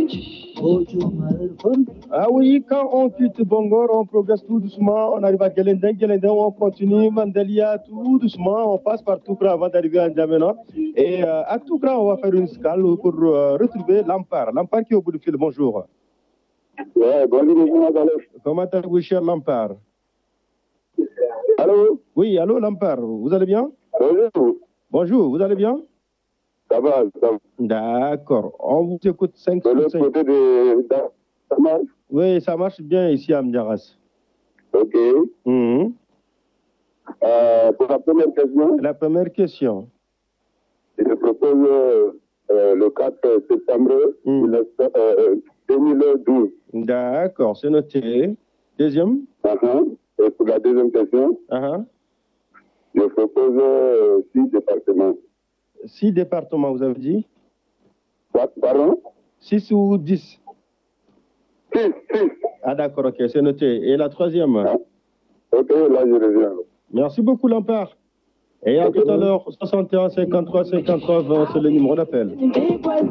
Ah oui, quand on quitte Bangor, on progresse tout doucement, on arrive à Gelendin, on continue, Mandalia, tout doucement, on passe par Toukra avant d'arriver à N'Djamena. Et à Toukra, on va faire une escale pour retrouver Lampard. Lampard qui est au bout du fil, bonjour. Ouais, bonjour, comment allez-vous, cher Lampard? Allô? Oui, allô Lampard, vous allez bien? Bonjour. Bonjour, vous allez bien? Ça va, ça va. D'accord, on vous écoute 5 de l'autre côté de... Ça marche? Oui, ça marche bien ici à Mdiaras. Ok. Pour la première question? La première question. Je propose le 4 septembre 2012. D'accord, c'est noté. Deuxième? Et pour la deuxième question? Je propose 6 départements. 6 départements, vous avez dit? Pardon? 6 ou 10? 6. Ah d'accord, ok, c'est noté. Et la troisième? Ok, là je reviens. Merci beaucoup Lampard. Et à tout à l'heure, 61 53 53 20, c'est le numéro d'appel.